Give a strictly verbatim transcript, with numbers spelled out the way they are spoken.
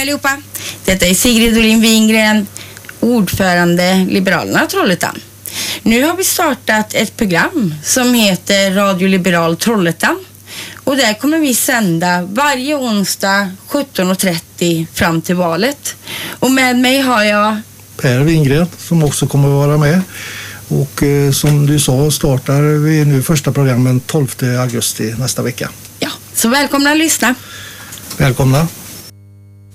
allihopa, detta är Sigrid Olin Wingren, ordförande Liberalerna Trollhättan. Nu har vi startat ett program som heter Radio Liberal Trollhättan. Och där kommer vi sända varje onsdag sjutton och trettio fram till valet. Och med mig har jag Per Wingren som också kommer att vara med. Och eh, som du sa startar vi nu första programmen tolfte augusti nästa vecka. Ja, så välkomna att lyssna. Välkomna.